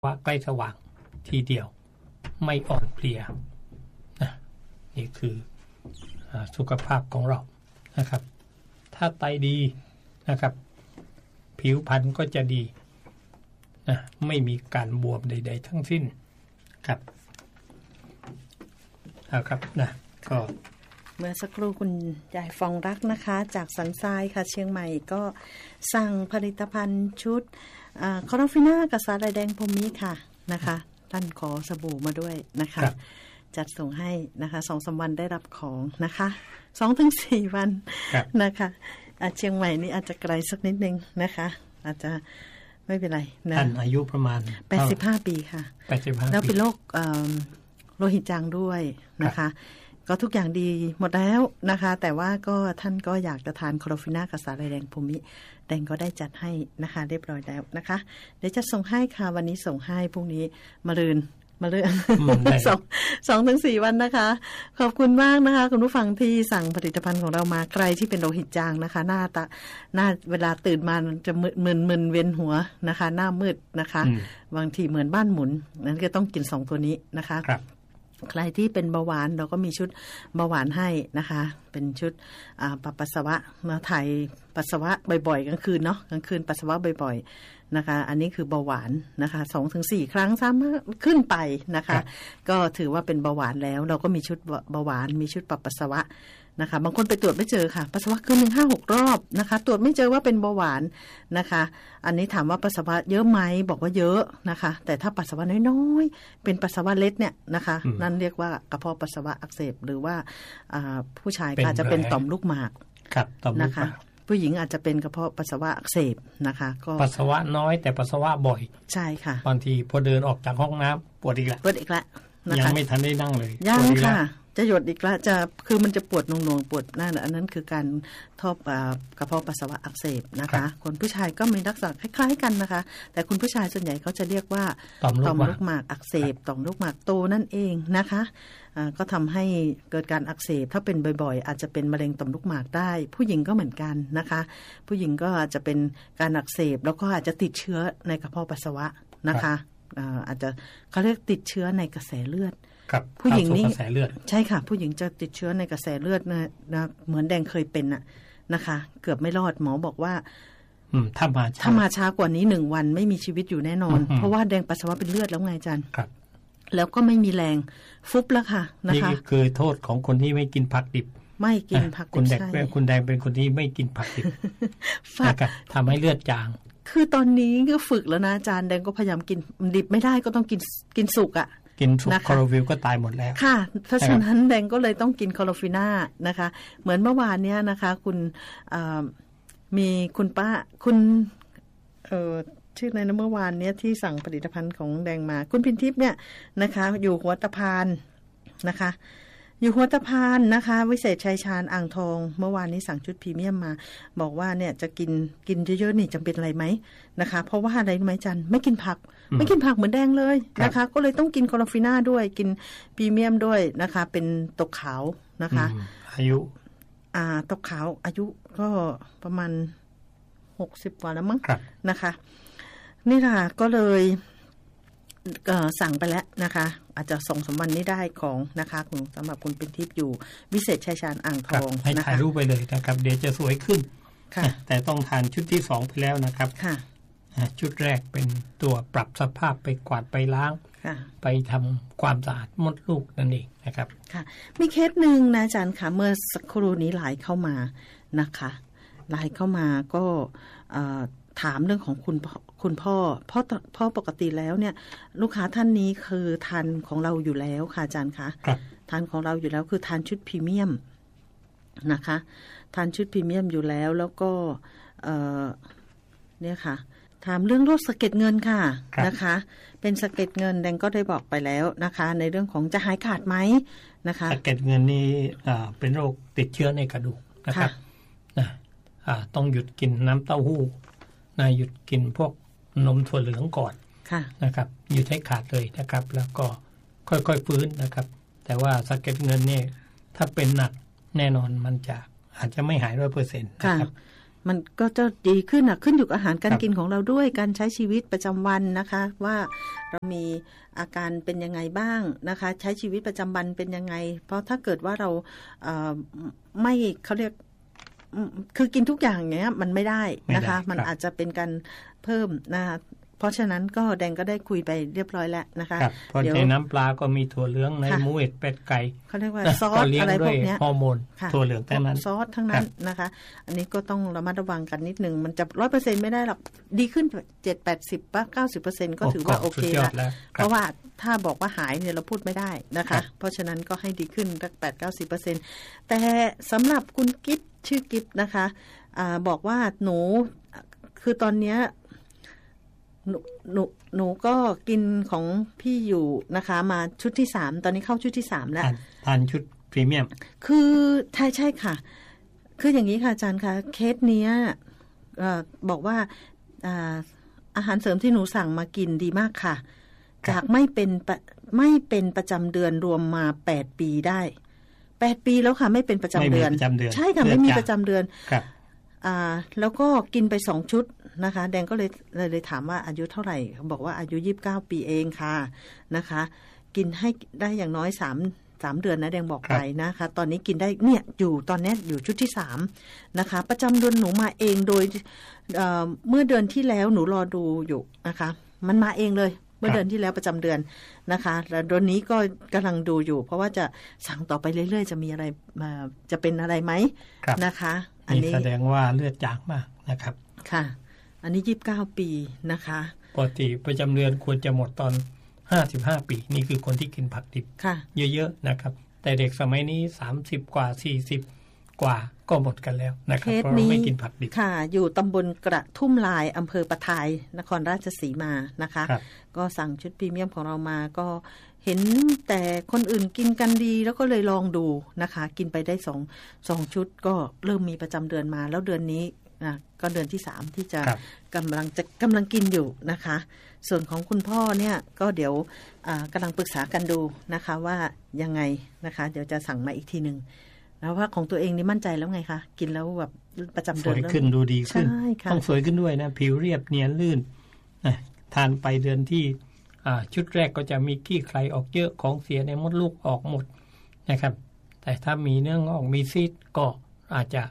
ว่าใกล้สว่างทีเดียวไม่อ่อนเพลียนะนี่คือสุขภาพของเรานะครับถ้าไตดีนะครับผิวพรรณก็จะดีนะไม่มีการบวมใดๆทั้งสิ้นครับครับนะก็เมื่อสักครู่คุณยายฟองรักนะคะจากสันทรายค่ะเชียงใหม่ก็สั่งผลิตภัณฑ์ชุดคอร์ฟิน่ากับสาหร่ายแดงพรหมิค่ะนะคะท่านขอสบู่มาด้วยนะคะจัดส่งให้นะคะ 2-3 วันได้รับของนะคะ 2-4 วันนะคะเชียงใหม่นี่อาจจะไกลสักนิดนึงนะคะอาจจะไม่เป็นไรนะท่านอายุประมาณ 85 ปีค่ะ85แล้วเป็นโรคโลหิตจางด้วยนะคะก็ทุกอย่างดีหมดแล้วนะคะแต่ว่าก็ท่านก็อยากจะทานคลอฟิน่ากับสาหร่ายแดงพรหมิแดงก็ได้จัดให้นะคะเรียบร้อยแล้วนะคะเดี๋ยวจะส่งให้ค่ะวันนี้ส่งให้พรุ่งนี้มาเรื่อย2-4 วันนะคะขอบคุณมากนะคะคุณผู้ฟังที่สั่งผลิตภัณฑ์ของเรามาใครที่เป็นโลหิตจางนะคะหน้าเวลาตื่นมาจะมึนเวียนหัวนะคะหน้ามืดนะคะบางทีเหมือนบ้านหมุนนั้นก็ต้องกิน2ตัวนี้นะคะใครที่เป็นเบาหวานเราก็มีชุดเบาหวานให้นะคะเป็นชุดปัสสาวะมาถ่ายปัสสาวะบ่อยๆกลางคืนเนาะกลางคืนปัสสาวะบ่อยๆนะคะอันนี้คือเบาหวานนะคะ 2-4 ครั้งซ้ำขึ้นไปนะคะก็ถือว่าเป็นเบาหวานแล้วเราก็มีชุดเบาหวานมีชุดปรับปัสสาวะนะคะบางคนไปตรวจไม่เจอค่ะปัสสาวะขึ้น 1-5-6 รอบนะคะตรวจไม่เจอว่าเป็นเบาหวานนะคะอันนี้ถามว่าปัสสาวะเยอะไหมบอกว่าเยอะนะคะแต่ถ้าปัสสาวะน้อยๆเป็นปัสสาวะเล็ดเนี่ยนะคะนั่นเรียกว่ากระเพาะปัสสาวะอักเสบหรือว่าผู้ชายอาจจะเป็นต่อมลูกหมากครับต่อมลูกหมากผู้หญิงอาจจะเป็นกระเพาะปัสสาวะอักเสบนะคะก็ปัสสาวะน้อยแต่ปัสสาวะบ่อยใช่ค่ะบางทีพอเดินออกจากห้องน้ำปวดอีกแล้วยังไม่ทันได้นั่งเลยยังค่ะจะหยดอีกแล้วจะคือมันจะปวดหน่วงๆปวดหน้าอันนั้นคือการทบกระเพาะปัสสาวะอักเสบนะคะคนผู้ชายก็มีลักษณะคล้ายๆกันนะคะแต่คุณผู้ชายส่วนใหญ่เขาจะเรียกว่าต่อมลูกหมากอักเสบต่อมลูกหมากโตนั่นเองนะคะก็ทำให้เกิดการอักเสบถ้าเป็นบ่อยๆอาจจะเป็นมะเร็งต่อมลูกหมากได้ผู้หญิงก็เหมือนกันนะคะผู้หญิงก็อาจจะเป็นการอักเสบแล้วก็อาจจะติดเชื้อในกระเพาะปัสสาวะนะคะอาจจะเขาเรียกติดเชื้อในกระแสเลือดผู้หญิงนี่ใช่ค่ะผู้หญิงจะติดเชื้อในกระแสเลือดนะเหมือนแดงเคยเป็นนะคะเกือบไม่รอดหมอบอกว่าถ้ามาช้ากว่านี้1 วันไม่มีชีวิตอยู่แน่นอนเพราะว่าแดงปัสสาวะเป็นเลือดแล้วไงอาจารย์แล้วก็ไม่มีแรงฟุบแล้วค่ะนะคะนี่คือโทษของคนที่ไม่กินผักดิบไม่กินผักดิบคุณแดงเป็นคนที่ไม่กินผักดิบทำให้เลือดจางคือตอนนี้ก็ฝึกแล้วนะอาจารย์แดงก็พยายามกินดิบไม่ได้ก็ต้องกินสุกกินสุกคลอโรฟิลก็ตายหมดแล้วค่ะเพราะฉะนั้นแดงก็เลยต้องกินคลอโรฟิน่านะคะเหมือนเมื่อวานเนี้ยนะคะคุณมีคุณป้าคุณชื่ออะไรนะเมื่อวานเนี้ยที่สั่งผลิตภัณฑ์ของแดงมาคุณพินทิพย์เนี่ยนะคะอยู่หัวตะพานนะคะอยู่หัวตะพานนะคะวิเศษชัยชาญอ่างทองเมื่อวานนี้สั่งชุดพรีเมียมมาบอกว่าเนี่ยจะกินเยอะๆนี่จำเป็นอะไรไหมนะคะเพราะว่าอะไรรู้ไหมจันไม่กินผักเหมือนแดงเลยนะคะก็เลยต้องกินคลอโรฟิน่าด้วยกินพรีเมียมด้วยนะคะเป็นตกขาวนะคะอายุตกขาวอายุก็ประมาณ60 กว่าแล้วมั้งนะคะนี่ค่ะก็เลยสั่งไปแล้วนะคะอาจจะ2-3 วันนี้ได้ของนะคะสำหรับคุณเป็นทิพย์อยู่วิเศษชัยชาญอ่างทองให้ถ่ายรูปไปเลยนะครับเดี๋ยวจะสวยขึ้นแต่ต้องทานชุดที่2ไปแล้วนะครับชุดแรกเป็นตัวปรับสภาพไปกวาดไปล้างไปทำความสะอาดมดลูกนั่นเองนะครับค่ะมีเคสหนึ่งนะอาจารย์ค่ะเมื่อสักครู่นี้ไลน์เข้ามานะคะไลน์เข้ามาก็ถามเรื่องของคุณพ่อปกติแล้วเนี่ยลูกค้าท่านนี้คือทานของเราอยู่แล้วค่ะอาจารย์คะทานของเราอยู่แล้วคือทานชุดพรีเมียมนะคะทานชุดพรีเมียมอยู่แล้วก็เนี่ยค่ะถามเรื่องโรคสะเก็ดเงินค่ะนะคะเป็นสะเก็ดเงินแดงก็ได้บอกไปแล้วนะคะในเรื่องของจะหายขาดไหมนะคะสะเก็ดเงินนี่เป็นโรคติดเชื้อในกระดูกนะครับต้องหยุดกินน้ำเต้าหู้หยุดกินพวกนมถั่วเหลืองก่อนนะครับหยุดให้ขาดเลยนะครับแล้วก็ค่อยๆฟื้นนะครับแต่ว่าสะเก็ดเงินเนี่ยถ้าเป็นหนักแน่นอนมันจะอาจจะไม่หาย 100% นะครับมันก็จะดีขึ้นขึ้นอยู่กับอาหารการกินของเราด้วยการใช้ชีวิตประจำวันนะคะว่าเรามีอาการเป็นยังไงบ้างนะคะใช้ชีวิตประจำวันเป็นยังไงเพราะถ้าเกิดว่าเราไม่เขาเรียกคือกินทุกอย่างเงี้ยมันไม่ได้นะคะมันอาจจะเป็นการเพิ่มนะคะเพราะฉะนั้นก็แดงก็ได้คุยไปเรียบร้อยแล้วนะคะเพราะในน้ำปลาก็มีถั่วเหลืองในหมูเห็ดเป็ดไก่เขาเรียกว่าซอสอะไรพวกนี้ฮอร์โมนถั่วเหลืองทั้งนั้นซอสทั้งนั้นนะคะอันนี้ก็ต้องระมัดระวังกันนิดนึงมันจะ 100% ไม่ได้หรอกดีขึ้น 7-80% ป่ะ 90% ก็ถือว่าโอเคแล้วเพราะว่าถ้าบอกว่าหายเนี่ยเราพูดไม่ได้นะคะเพราะฉะนั้นก็ให้ดีขึ้นสัก 8-90% แต่สำหรับคุณกิ๊บชื่อกิ๊บนะคะบอกว่าหนูคือตอนเนี้ยหนูก็กินของพี่อยู่นะคะมาชุดที่3ตอนนี้เข้าชุดที่3แล้วทานชุดพรีเมียมคือใช่ค่ะคืออย่างนี้ค่ะอาจารย์คะเคสนี้บอกว่าอาหารเสริมที่หนูสั่งมากินดีมากค่ะจากไม่เป็นประจำเดือนรวมมา8ปีได้8ปีแล้วค่ะไม่เป็นประจำเดือนใช่ค่ะไม่มีประจำเดือนแล้วก็กินไป2ชุดนะคะแดงก็เลยถามว่าอายุเท่าไหร่บอกว่าอายุ29ปีเองค่ะนะคะกินให้ได้อย่างน้อย3เดือนนะแดงบอกไปนะคะตอนนี้กินได้เนี่ยอยู่ตอนนี้อยู่ชุดที่3นะคะประจำเดือนหนูมาเองโดยเมื่อเดือนที่แล้วหนูรอดูอยู่นะคะมันมาเองเลยเมื่อเดือนที่แล้วประจำเดือนนะคะแล้วตอนนี้ก็กำลังดูอยู่เพราะว่าจะสั่งต่อไปเรื่อยๆจะมีอะไรจะเป็นอะไรไหมนะคะอันนี้แสดงว่าเลือดจางมากนะครับค่ะอันนี้29ปีนะคะปกติประจำเดือนควรจะหมดตอน55ปีนี่คือคนที่กินผักดิบเยอะๆนะครับแต่เด็กสมัยนี้30กว่า40กว่าก็หมดกันแล้วนะครับเพราะไม่กินผักดิบค่ะอยู่ตำบลกระทุ่มลายอำเภอปทายนครราชสีมานะคะก็สั่งชุดพรีเมียมของเรามาก็เห็นแต่คนอื่นกินกันดีแล้วก็เลยลองดูนะคะกินไปได้2ชุดก็เริ่มมีประจำเดือนมาแล้วเดือนนี้ก็เดือนที่3ที่จะกำลังกินอยู่นะคะส่วนของคุณพ่อเนี่ยก็เดี๋ยวกำลังปรึกษากันดูนะคะว่ายังไงนะคะเดี๋ยวจะสั่งมาอีกทีนึงแล้วว่าของตัวเองนี่มั่นใจแล้วไงคะกินแล้วแบบประจำเดือนสวยขึ้นดูดีขึ้นต้องสวยขึ้นด้วยนะผิวเรียบเนียนลื่นทานไปเดือนที่ชุดแรกก็จะมีขี้ใครออกเยอะของเสียในมดลูกออกหมดนะครับแต่ถ้ามีเนื้องอกมีซีสก็อาจจะ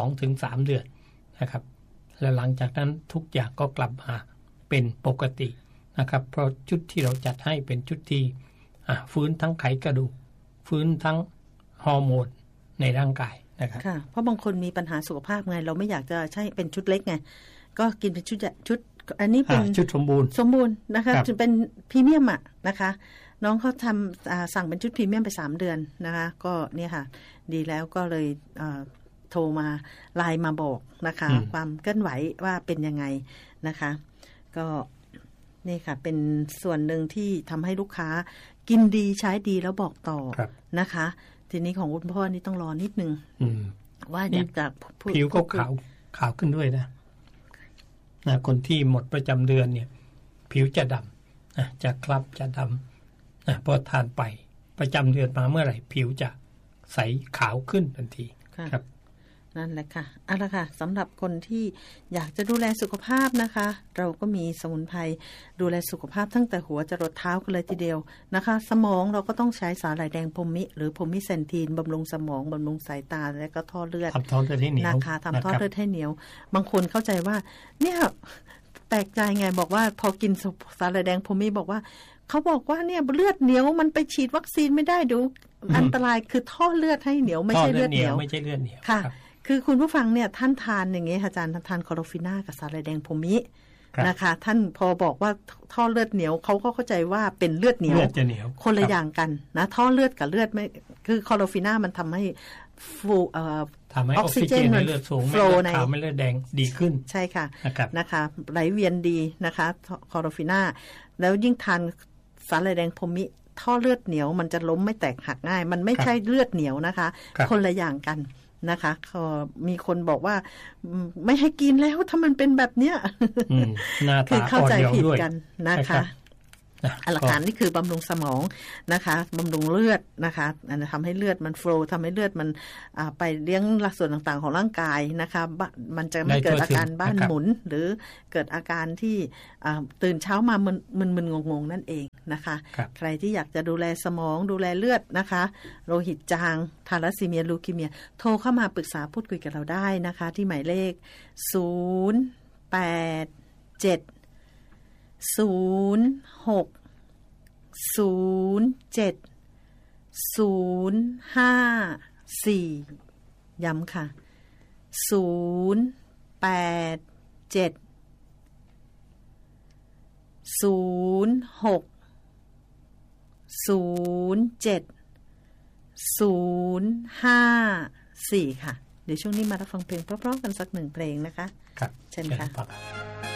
2-3 เดือนนะครับและหลังจากนั้นทุกอย่างก็กลับมาเป็นปกตินะครับเพราะชุดที่เราจัดให้เป็นชุดที่ฟื้นทั้งไขกระดูกฟื้นทั้งฮอร์โมนในร่างกายนะครับค่ะเพราะบางคนมีปัญหาสุขภาพไงเราไม่อยากจะใช้เป็นชุดเล็กไงก็กินเป็นชุดอันนี้เป็นชุดสมบูรณ์นะคะจะเป็นพรีเมียมนะคะน้องเขาทำสั่งเป็นชุดพรีเมียมไป3เดือนนะคะก็เนี่ยค่ะดีแล้วก็เลยโทรมาไลน์มาบอกนะคะความเคลื่อนไหวว่าเป็นยังไงนะคะก็นี่ค่ะเป็นส่วนหนึ่งที่ทำให้ลูกค้ากินดีใช้ดีแล้วบอกต่อนะคะทีนี้ของคุณพ่อนี่ต้องรอนิดนึงว่าอยากจะผิวก็ขาวขึ้นด้วยนะคนที่หมดประจำเดือนเนี่ยผิวจะดำจะคล้ำจะดำพอทานไปประจำเดือนมาเมื่อไหร่ผิวจะใสขาวขึ้นทันทีครับนั่นแหละค่ะเอาละค่ะสำหรับคนที่อยากจะดูแลสุขภาพนะคะเราก็มีสมุนไพรดูแลสุขภาพตั้งแต่หัวจรดเท้ากันเลยทีเดียวนะคะสมองเราก็ต้องใช้สาหร่ายแดงพรหมิหรือพรหมิเซนทีนบำรุงสมองบำรุงสายตาและก็ท่อเลือดทำท่อเลือดให้เหนียวนะคะทำท่อเลือดให้เหนียวบางคนเข้าใจว่าเนี่ยแปลกใจไงบอกว่าพอกินสาหร่ายแดงพรหมิบอกว่าเขาบอกว่าเนี่ยเลือดเหนียวมันไปฉีดวัคซีนไม่ได้ดูอันตรายคือท่อเลือดให้เหนียวไม่ใช่เลือดเหนียวไม่ใช่เลือดเหนียวค่ะคือคุณผู้ฟังเนี่ยท่านทานอย่างเงี้ยอาจารย์ทานคลอโรฟิน่ากับสาหร่ายแดงพรหมินะคะท่านพอบอกว่าท่อเลือดเหนียวเขาก็เข้าใจว่าเป็นเลือดเหนียวคนละอย่างกันนะท่อเลือดกับเลือดไม่คือคลอโรฟิน่ามันทำให้ทำให้ออกซิเจนในเลือดสูงทำให้เลือดแดงดีขึ้นใช่ค่ะนะคะไหลเวียนดีนะคะคลอโรฟิน่าแล้วยิ่งทานสาหร่ายแดงพรหมิท่อเลือดเหนียวมันจะล้มไม่แตกหักง่ายมันไม่ใช่เลือดเหนียวนะคะคนละอย่างกันนะคะมีคนบอกว่าไม่ให้กินแล้วถ้ามันเป็นแบบเนี้ยหน้าตาคือเข้าใจผิดกันนะคะหลักการนี่คือบำรุงสมองนะคะบำรุงเลือดนะคะทำให้เลือดมันโฟลว์ทำให้เลือดมันไปเลี้ยงส่วนต่างๆของร่างกายนะคะมันจะไม่เกิดอาการบ้านหมุนหรือเกิดอาการที่ตื่นเช้ามามึนๆงงๆนั่นเองนะคะใครที่อยากจะดูแลสมองดูแลเลือดนะคะโลหิตจางทาลัสซีเมียลูคีเมียโทรเข้ามาปรึกษาพูดคุยกับเราได้นะคะที่หมายเลข087060705ย้ำค่ะ087060705 4ค่ะเดี๋ยวช่วงนี้มารับฟังเพลงเพราะๆกันสักหนึ่งเพลงนะคะครับเชิญค่ะ